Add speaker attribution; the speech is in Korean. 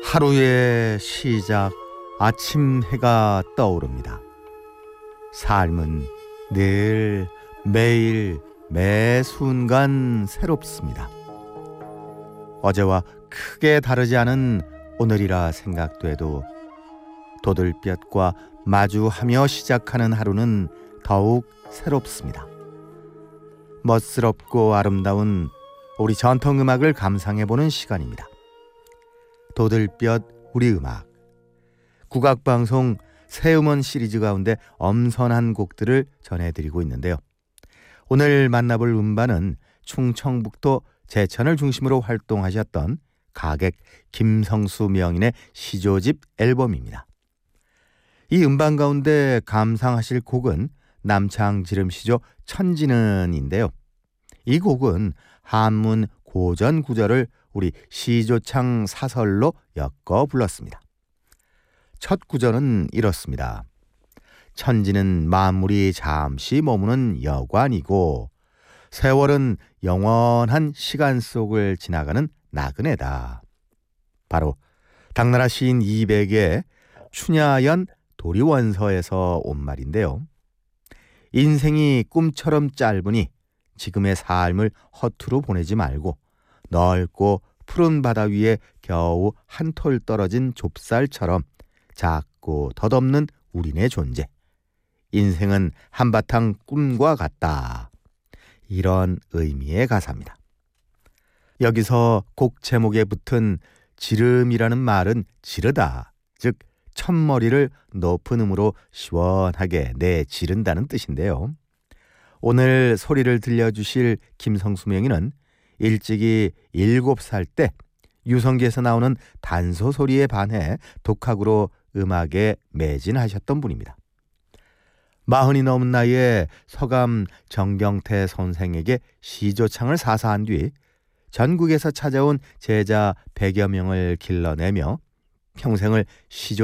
Speaker 1: 하루의 시작, 아침 해가 떠오릅니다. 삶은 늘 매일 매 순간 새롭습니다. 어제와 크게 다르지 않은 오늘이라 생각돼도 도들볕과 마주하며 시작하는 하루는 더욱 새롭습니다. 멋스럽고 아름다운 우리 전통음악을 감상해보는 시간입니다. 도들볕 우리 음악, 국악방송 새음원 시리즈 가운데 엄선한 곡들을 전해드리고 있는데요. 오늘 만나볼 음반은 충청북도 제천을 중심으로 활동하셨던 가객 김성수 명인의 시조집 앨범입니다. 이 음반 가운데 감상하실 곡은 남창지름시조 천지는인데요. 이 곡은 한문 고전 구절을 우리 시조창 사설로 엮어 불렀습니다. 첫 구절은 이렇습니다. 천지는 만물이 잠시 머무는 여관이고 세월은 영원한 시간 속을 지나가는 나그네다. 바로 당나라 시인 이백의 춘야연 도리원서에서 온 말인데요. 인생이 꿈처럼 짧으니 지금의 삶을 허투루 보내지 말고 넓고 푸른 바다 위에 겨우 한 톨 떨어진 좁쌀처럼 작고 덧없는 우리네 존재. 인생은 한바탕 꿈과 같다. 이런 의미의 가사입니다. 여기서 곡 제목에 붙은 지름이라는 말은 지르다, 즉 첫머리를 높은 음으로 시원하게 내지른다는 뜻인데요. 오늘 소리를 들려주실 김성수 명인은 일찍이 7살 때 유성기에서 나오는 단소 소리에 반해 독학으로 음악에 매진하셨던 분입니다. 40이 넘은 나이에 서감 정경태 선생에게 시조창을 사사한 뒤 전국에서 찾아온 제자 100여 명을 길러내며 평생을 시조